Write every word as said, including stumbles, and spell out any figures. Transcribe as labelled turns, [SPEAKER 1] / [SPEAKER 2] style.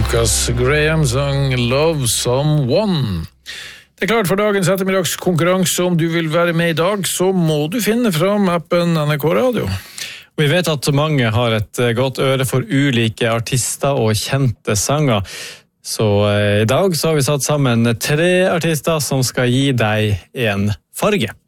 [SPEAKER 1] Lucas Graham sang Love Someone. Det er klart for dagens ettermiddagskonkurranse. Om du vil være med i dag, så må du finne fram appen N R K Radio.
[SPEAKER 2] Vi vet at mange har et godt øre for ulike artister og kjente sanger. Så i dag så har vi satt sammen tre artister som skal gi deg en farge.